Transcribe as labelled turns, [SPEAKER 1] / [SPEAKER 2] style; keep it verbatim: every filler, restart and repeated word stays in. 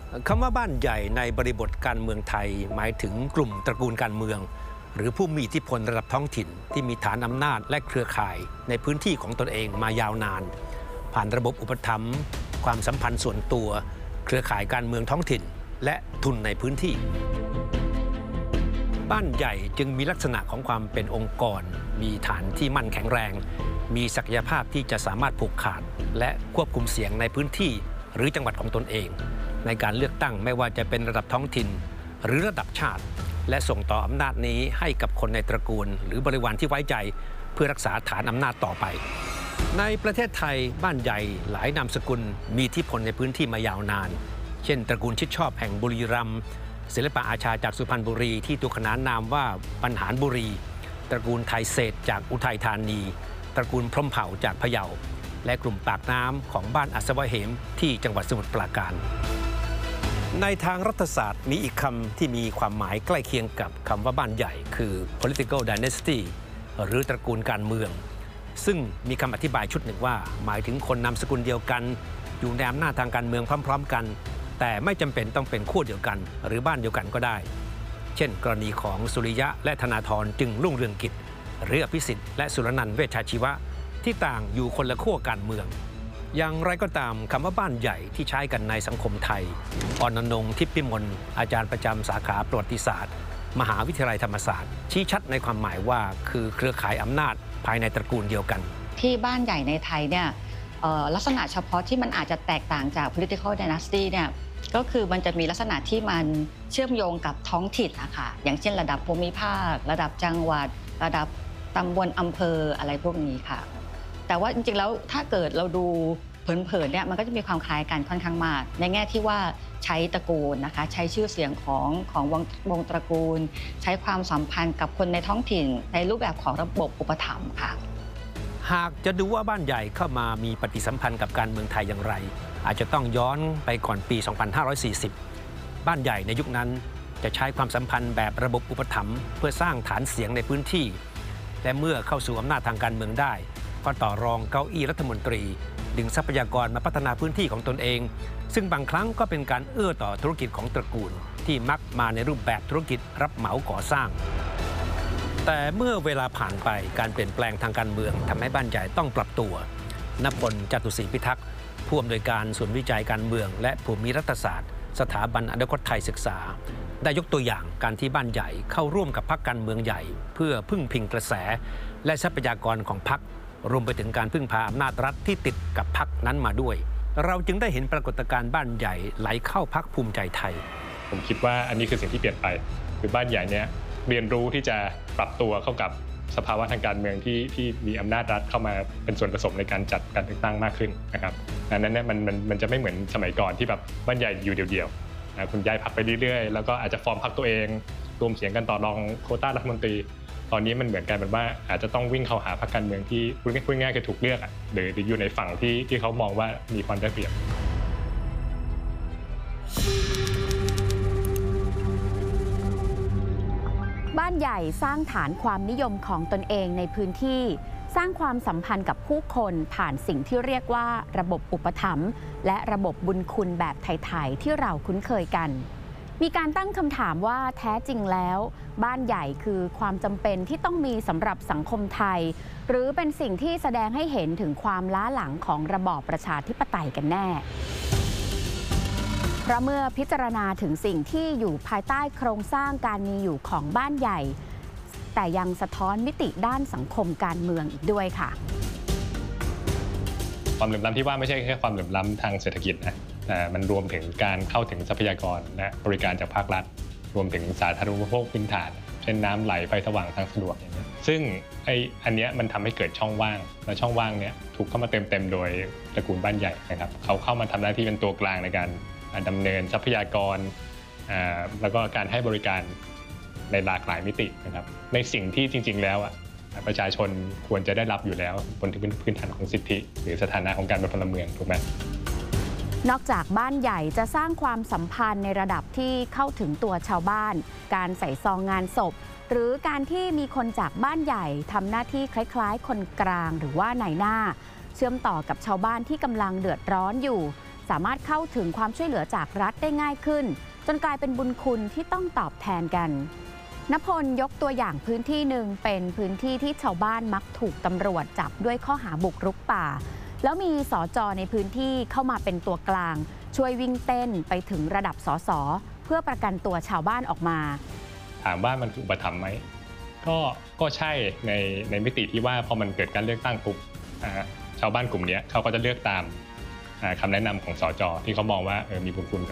[SPEAKER 1] คำว่าบ้านใหญ่ในบริบทการเมืองไทยหมายถึงกลุ่มตระกูลการเมืองหรือผู้มีอิทธิพลระดับท้องถิ่นที่มีฐานอำนาจและเครือข่ายในพื้นที่ของตนเองมายาวนานผ่านระบบอุปถัมภ์ความสัมพันธ์ส่วนตัวเครือข่ายการเมืองท้องถิ่นและทุนในพื้นที่บ้านใหญ่จึงมีลักษณะของความเป็นองค์กรมีฐานที่มั่นแข็งแรงมีศักยภาพที่จะสามารถผูกขาดและควบคุมเสียงในพื้นที่หรือจังหวัดของตนเองในการเลือกตั้งไม่ว่าจะเป็นระดับท้องถิ่นหรือระดับชาติและส่งต่ออำนาจนี้ให้กับคนในตระกูลหรือบริวารที่ไว้ใจเพื่อรักษาฐานอำนาจต่อไปในประเทศไทยบ้านใหญ่หลายนามสกุลมีอิทธิพลในพื้นที่มายาวนานเช่นตระกูลชิดชอบแห่งบุรีรัมย์ศิลปะอาชาจากสุพรรณบุรีที่ถูกขนานนามว่าบรรหารบุรีตระกูลไทยเศษจากอุทัยธานีตระกูลพรหมเผ่าจากพะเยาและกลุ่มปากน้ำของบ้านอัศวะเหมที่จังหวัดสมุทรปราการในทางรัฐศาสตร์มีอีกคำที่มีความหมายใกล้เคียงกับคำว่าบ้านใหญ่คือ political dynasty หรือตระกูลการเมืองซึ่งมีคำอธิบายชุดหนึ่งว่าหมายถึงคนนามสกุลเดียวกันอยู่ในอำนาจทางการเมืองพร้อมๆกันแต่ไม่จำเป็นต้องเป็นขั้วเดียวกันหรือบ้านเดียวกันก็ได้เช่นกรณีของสุริยะและธนาธรจึงรุ่งเรืองกิจหรืออภิสิทธิ์และสุรนันท์เวชชาชีวะที่ต่างอยู่คนละขั้วการเมืองอย่างไรก็ตามคำว่าบ้านใหญ่ที่ใช้กันในสังคมไทยอรณรงค์ทิพย์พิมลอาจารย์ประจำสาขาประวัติศาสตร์มหาวิทยาลัยธรรมศาสตร์ชี้ชัดในความหมายว่าคือเครือข่ายอำนาจภายในตระกูลเดียวกัน
[SPEAKER 2] ที่บ้านใหญ่ในไทยเนี่ยลักษณะเฉพาะที่มันอาจจะแตกต่างจาก political dynasty เนี่ยก็คือมันจะมีลักษณะที่มันเชื่อมโยงกับท้องถิ่นอะค่ะอย่างเช่นระดับภูมิภาคระดับจังหวัดระดับตำบลอำเภออะไรพวกนี้ค่ะแต่ว่าจริงๆแล้วถ้าเกิดเราดูเผินๆเนี่ยมันก็จะมีความคล้ายกันค่อนข้างมากในแง่ที่ว่าใช้ตระกูลนะคะใช้ชื่อเสียงของของวงวงตระกูลใช้ความสัมพันธ์กับคนในท้องถิ่นในรูปแบบของระบบอุปถัมภ์ค่ะ
[SPEAKER 1] หากจะดูว่าบ้านใหญ่เข้ามามีปฏิสัมพันธ์กับการเมืองไทยอย่างไรอาจจะต้องย้อนไปก่อนปี สองพันห้าร้อยสี่สิบ บ้านใหญ่ในยุคนั้นจะใช้ความสัมพันธ์แบบระบบอุปถัมภ์เพื่อสร้างฐานเสียงในพื้นที่และเมื่อเข้าสู่อำนาจทางการเมืองได้ก็ต่อรองเก้าอี้รัฐมนตรีดึงทรัพยากรมาพัฒนาพื้นที่ของตนเองซึ่งบางครั้งก็เป็นการเอื้อต่อธุรกิจของตระกูลที่มักมาในรูปแบบธุรกิจรับเหมาก่อสร้างแต่เมื่อเวลาผ่านไปการเปลี่ยนแปลงทางการเมืองทำให้บ้านใหญ่ต้องปรับตัวณพล จตุศรีพิทักษ์ผู้อำนวยการศูนย์วิจัยการเมืองและภูมิรัฐศาสตร์สถาบันอนาคตไทยศึกษาได้ยกตัวอย่างการที่บ้านใหญ่เข้าร่วมกับพรรคการเมืองใหญ่เพื่อพึ่งพิงกระแสและทรัพยากรของพรรครวมไปถึงการพึ่งพาอำนาจรัฐที่ติดกับพรรคนั้นมาด้วยเราจึงได้เห็นปรากฏการณ์บ้านใหญ่ไหลเข้าพรรคภูมิใจไทย
[SPEAKER 3] ผมคิดว่าอันนี้คือสิ่งที่เปลี่ยนไปคือบ้านใหญ่เนี่ยเรียนรู้ที่จะปรับตัวเข้ากับสภาวะทางการเมืองที่ที่มีอำนาจรัฐเข้ามาเป็นส่วนผสมในการจัดการเลือกตั้งมากขึ้นนะครับดังนั้นเนี่ยมันมันมันจะไม่เหมือนสมัยก่อนที่แบบบ้านใหญ่อยู่เดี่ยวๆนะคุณย้ายพรรคไปเรื่อยๆแล้วก็อาจจะฟอร์มพรรคตัวเองรวมเสียงกันต่อรองโควต้ารัฐมนตรีตอนนี้มันเหมือนกันแบบว่าอาจจะต้องวิ่งเข้าหาพรรคการเมืองที่พูดง่ายๆคือถูกเลือกอ่ะหรืออยู่ในฝั่งที่ที่เขามองว่ามีความได้เปรียบ
[SPEAKER 4] บ้านใหญ่สร้างฐานความนิยมของตนเองในพื้นที่สร้างความสัมพันธ์กับผู้คนผ่านสิ่งที่เรียกว่าระบบอุปถัมภ์และระบบบุญคุณแบบไทยๆที่เราคุ้นเคยกันมีการตั้งคำถามว่าแท้จริงแล้วบ้านใหญ่คือความจำเป็นที่ต้องมีสำหรับสังคมไทยหรือเป็นสิ่งที่แสดงให้เห็นถึงความล้าหลังของระบอบประชาธิปไตยกันแน่เพราะเมื่อพิจารณาถึงสิ่งที่อยู่ภายใต้โครงสร้างการมีอยู่ของบ้านใหญ่แต่ยังสะท้อนมิติด้านสังคมการเมืองอีกด้วยค่ะ
[SPEAKER 3] ความเหลื่อมล้ำที่ว่าไม่ใช่แค่ความเหลื่อมล้ำทางเศรษฐกิจนะแต่มันรวมถึงการเข้าถึงทรัพยากรและบริการจากภาครัฐรวมถึงสาธารณูปโภคพื้นฐานเช่นน้ำไหลไฟสว่างทางสะดวกอย่างนี้ซึ่งไอ้อันนี้มันทำให้เกิดช่องว่างและช่องว่างเนี้ยถูกเข้ามาเติมเต็มโดยตระกูลบ้านใหญ่นะครับเขาเข้ามาทำหน้าที่เป็นตัวกลางในการดำเนินทรัพยากรแล้วก็การให้บริการในหลากหลายมิตินะครับในสิ่งที่จริงๆแล้วอ่ะประชาชนควรจะได้รับอยู่แล้วบนพื้นฐานของสิทธิหรือสถานะของการเป็นพลเมืองถูกไหม
[SPEAKER 4] นอกจากบ้านใหญ่จะสร้างความสัมพันธ์ในระดับที่เข้าถึงตัวชาวบ้านการใส่ซองงานศพหรือการที่มีคนจากบ้านใหญ่ทำหน้าที่คล้ายๆคนกลางหรือว่านายหน้าเชื่อมต่อกับชาวบ้านที่กำลังเดือดร้อนอยู่สามารถเข้าถึงความช่วยเหลือจากรัฐได้ง่ายขึ้นจนกลายเป็นบุญคุณที่ต้องตอบแทนกันณพลยกตัวอย่างพื้นที่หนึ่งเป็นพื้นที่ที่ชาวบ้านมักถูกตำรวจจับด้วยข้อหาบุกรุกป่าแล้วมีสจ.ในพื้นที่เข้ามาเป็นตัวกลางช่วยวิ่งเต้นไปถึงระดับสส.เพื่อประกันตัวชาวบ้านออกมา
[SPEAKER 3] ถามว่ามันคืออุปถัมภ์ไหมก็ก็ใช่ในในมิติที่ว่าพอมันเกิดการเลือกตั้งปุ๊บชาวบ้านกลุ่มนี้เขาก็จะเลือกตามคำแนะนำของสจ.ที่เขามองว่าเออมีบุญคุณ